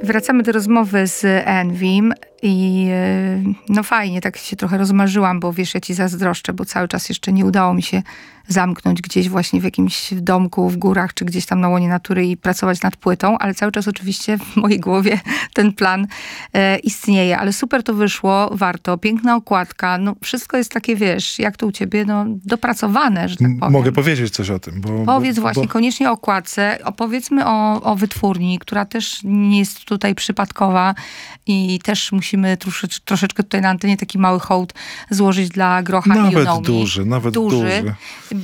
Wracamy do rozmowy z Envym i no fajnie, tak się trochę rozmarzyłam, bo wiesz, ja ci zazdroszczę, bo cały czas jeszcze nie udało mi się zamknąć gdzieś właśnie w jakimś domku, w górach, czy gdzieś tam na łonie natury i pracować nad płytą, ale cały czas oczywiście w mojej głowie ten plan istnieje, ale super to wyszło, warto, piękna okładka, no wszystko jest takie, wiesz, jak to u ciebie, no dopracowane, że tak powiem. Mogę powiedzieć coś o tym, Powiedz właśnie, koniecznie o okładce, opowiedzmy o wytwórni, która też nie jest tutaj przypadkowa i też musimy troszeczkę tutaj na antenie taki mały hołd złożyć dla Grocha i Junomi. Nawet duży.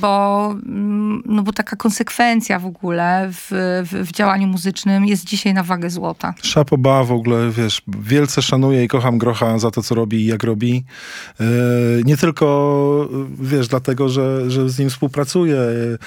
Bo taka konsekwencja w ogóle w działaniu muzycznym jest dzisiaj na wagę złota. Szapoba w ogóle, wiesz, wielce szanuję i kocham Grocha za to, co robi i jak robi. Nie tylko, wiesz, dlatego, że z nim współpracuję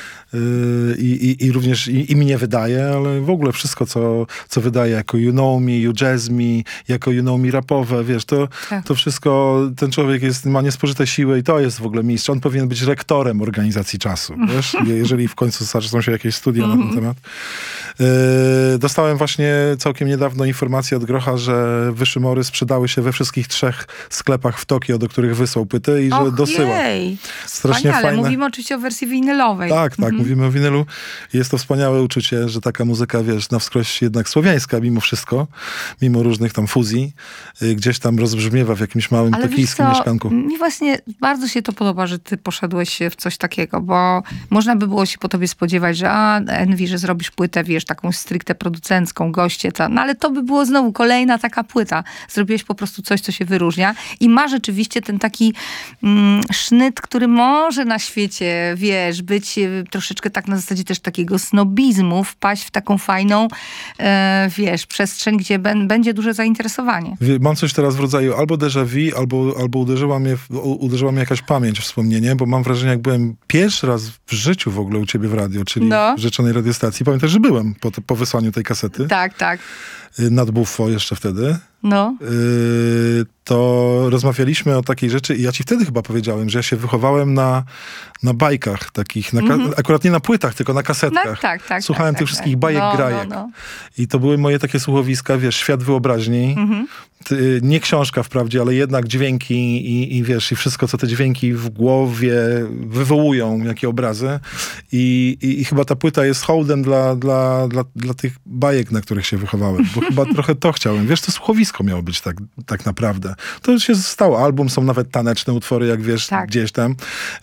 i również i mnie wydaje, ale w ogóle wszystko, co wydaje jako You Know Me, You Jazz Me, jako You Know Me rapowe, wiesz, to wszystko, ten człowiek ma niespożyte siły i to jest w ogóle mistrz. On powinien być rektorem organizacji czasu, wiesz, jeżeli w końcu zaczną się jakieś studia na ten temat. Dostałem właśnie całkiem niedawno informację od Grocha, że Wyszymory sprzedały się we wszystkich 3 sklepach w Tokio, do których wysłał płyty i że dosyła. Strasznie fajne. Mówimy oczywiście o wersji winylowej. Tak, mówimy o winylu. Jest to wspaniałe uczucie, że taka muzyka, wiesz, na wskroś jednak słowiańska mimo wszystko, mimo różnych tam fuzji, gdzieś tam rozbrzmiewa w jakimś małym tokijskim mieszkanku. Mi właśnie bardzo się to podoba, że ty poszedłeś w coś takiego, bo można by było się po tobie spodziewać, że Envy, że zrobisz płytę, wiesz, taką stricte producencką, goście, no ale to by było znowu kolejna taka płyta. Zrobiłeś po prostu coś, co się wyróżnia i ma rzeczywiście ten taki sznyt, który może na świecie, wiesz, być troszeczkę tak na zasadzie też takiego snobizmu, wpaść w taką fajną, wiesz, przestrzeń, gdzie będzie duże zainteresowanie. Mam coś teraz w rodzaju albo déjà vu, albo uderzyła mnie jakaś pamięć, wspomnienie, bo mam wrażenie, jak byłem pierwszy raz w życiu w ogóle u ciebie w radio, czyli w rzeczonej radiostacji. Pamiętasz, że byłem po wysłaniu tej kasety? Tak. Nad Buffo jeszcze wtedy. No. To rozmawialiśmy o takiej rzeczy i ja ci wtedy chyba powiedziałem, że ja się wychowałem na bajkach takich, akurat nie na płytach, tylko na kasetkach. Tak. Słuchałem tych wszystkich bajek, grajek. I to były moje takie słuchowiska, wiesz, świat wyobraźni. Nie książka wprawdzie, ale jednak dźwięki i wiesz, i wszystko, co te dźwięki w głowie wywołują, jakie obrazy. I chyba ta płyta jest hołdem dla tych bajek, na których się wychowałem. Bo chyba trochę to chciałem. Wiesz, to słuchowisko miało być tak naprawdę. To się stało. Album, są nawet taneczne utwory, jak wiesz, gdzieś tam.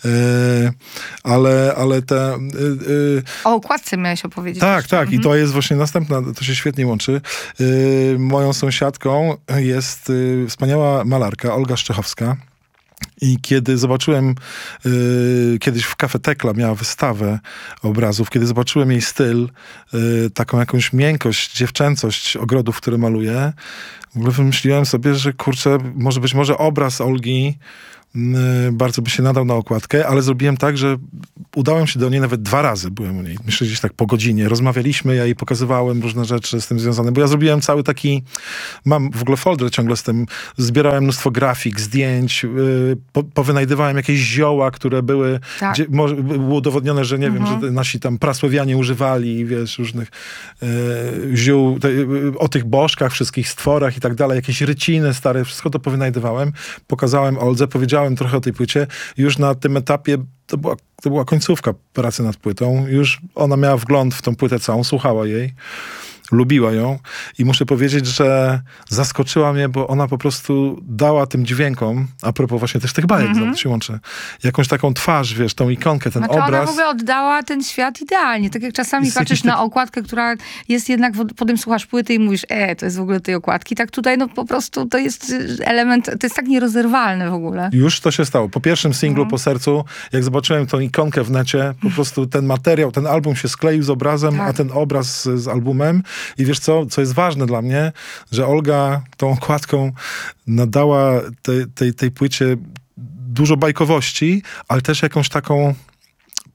Ale te... O okładce miałeś opowiedzieć. Tak. I to jest właśnie następna, to się świetnie łączy. Moją sąsiadką jest wspaniała malarka Olga Szczechowska. I kiedy zobaczyłem, kiedyś w Cafe Tekla miała wystawę obrazów, kiedy zobaczyłem jej styl, taką jakąś miękkość, dziewczęcość ogrodów, które maluje, w ogóle wymyśliłem sobie, że kurczę, może obraz Olgi bardzo by się nadał na okładkę, ale zrobiłem tak, że udałem się do niej nawet 2 razy. Byłem u niej, myślę, gdzieś tak po godzinie. Rozmawialiśmy, ja jej pokazywałem różne rzeczy z tym związane, bo ja zrobiłem cały taki, mam w ogóle folder ciągle z tym, zbierałem mnóstwo grafik, zdjęć, powynajdywałem jakieś zioła, które były, gdzie było udowodnione, że nie wiem, że nasi tam prasłowianie używali, wiesz, różnych ziół, o tych bożkach, wszystkich stworach i tak dalej, jakieś ryciny stare, wszystko to powynajdywałem, pokazałem Oldze, powiedziałem trochę o tej płycie. Już na tym etapie to była końcówka pracy nad płytą. Już ona miała wgląd w tą płytę całą, słuchała jej. Lubiła ją i muszę powiedzieć, że zaskoczyła mnie, bo ona po prostu dała tym dźwiękom, a propos właśnie też tych bajek, to się łączy, jakąś taką twarz, wiesz, tą ikonkę, ten obraz. Ona w ogóle oddała ten świat idealnie. Tak jak czasami patrzysz na okładkę, która jest jednak, potem słuchasz płyty i mówisz, to jest w ogóle tej okładki. Tak tutaj, no po prostu to jest element, to jest tak nierozerwalne w ogóle. Już to się stało. Po pierwszym singlu, Po sercu, jak zobaczyłem tą ikonkę w necie, po prostu ten materiał, ten album się skleił z obrazem, a ten obraz z albumem. I wiesz co jest ważne dla mnie, że Olga tą okładką nadała tej płycie dużo bajkowości, ale też jakąś taką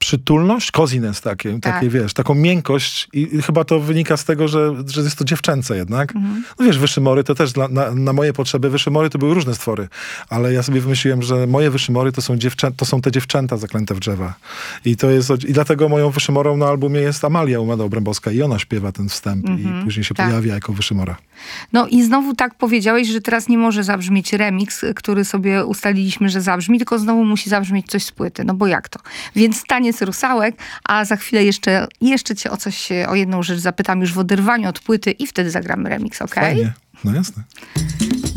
przytulność, coziness takie, wiesz, taką miękkość i chyba to wynika z tego, że jest to dziewczęce jednak. No wiesz, Wyszymory to też na moje potrzeby, Wyszymory to były różne stwory, ale ja sobie wymyśliłem, że moje Wyszymory to są te dziewczęta zaklęte w drzewa. I dlatego moją Wyszymorą na albumie jest Amalia Umada-Obrębowska i ona śpiewa ten wstęp i później się pojawia jako Wyszymora. No i znowu tak powiedziałeś, że teraz nie może zabrzmieć remix, który sobie ustaliliśmy, że zabrzmi, tylko znowu musi zabrzmieć coś z płyty. No bo jak to? Więc taniec Rusałek, a za chwilę jeszcze cię o jedną rzecz zapytam już w oderwaniu od płyty i wtedy zagramy remix, okej? Fajnie, no jasne.